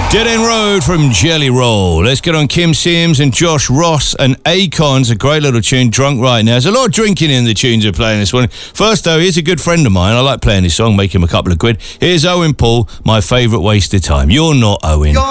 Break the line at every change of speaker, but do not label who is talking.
Dead End Road from Jelly Roll. Let's get on Kim Sims and Josh Ross and Akon's a great little tune, Drunk Right Now. There's a lot of drinking in the tunes we're playing this morning. First, though, here's a good friend of mine. I like playing this song, make him a couple of quid. Here's Owen Paul, my favourite waste of time. You're not Owen.